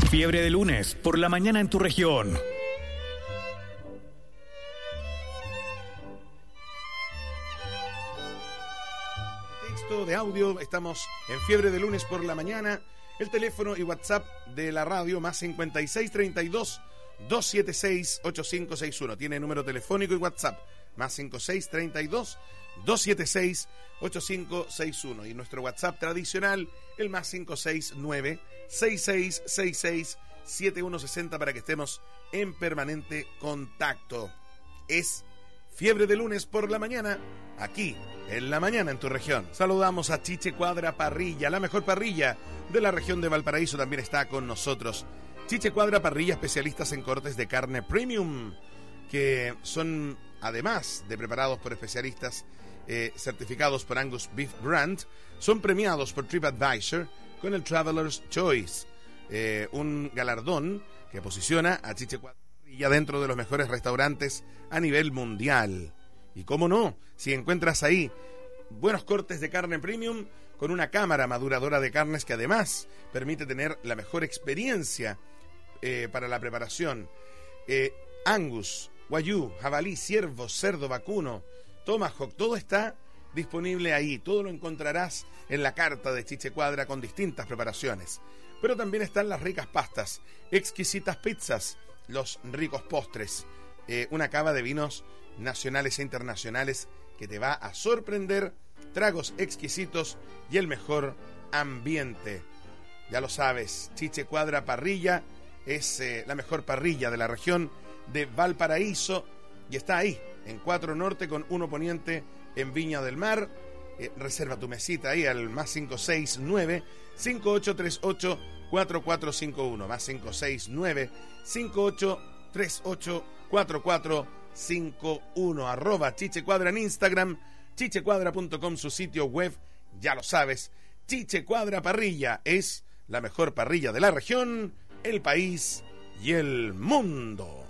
Fiebre de lunes por la mañana en tu región. Texto de audio, estamos en Fiebre de lunes por la mañana. El teléfono y WhatsApp de la radio más 5632 276 8561. Tiene número telefónico y WhatsApp más 5632 276 8561. Y nuestro WhatsApp tradicional, el más 569 6666 7160, para que estemos en permanente contacto. Es Fiebre de lunes por la mañana, aquí en la mañana en tu región. Saludamos a Chiche Cuadra Parrilla, la mejor parrilla de la región de Valparaíso, también está con nosotros. Chiche Cuadra Parrilla, especialistas en cortes de carne premium, que son, además de preparados por especialistas certificados por Angus Beef Brand, son premiados por TripAdvisor con el Traveler's Choice, un galardón que posiciona a Chiche Cuadra Parrilla dentro de los mejores restaurantes a nivel mundial. Y cómo no, si encuentras ahí buenos cortes de carne premium con una cámara maduradora de carnes que además permite tener la mejor experiencia para la preparación. Angus, Wagyu, jabalí, ciervo, cerdo, vacuno, tomahawk, todo está disponible ahí. Todo lo encontrarás en la carta de Chiche Cuadra con distintas preparaciones. Pero también están las ricas pastas, exquisitas pizzas, los ricos postres, una cava de vinos nacionales e internacionales que te va a sorprender, tragos exquisitos y el mejor ambiente. Ya lo sabes, Chiche Cuadra Parrilla es la mejor parrilla de la región de Valparaíso y está ahí, en 4 Norte con 1 Poniente en Viña del Mar. Reserva tu mesita ahí al más 569-5838-4451, más 569-5838-4451, arroba Chiche Cuadra en Instagram, chichecuadra.com su sitio web. Ya lo sabes, Chiche Cuadra Parrilla es la mejor parrilla de la región, el país y el mundo.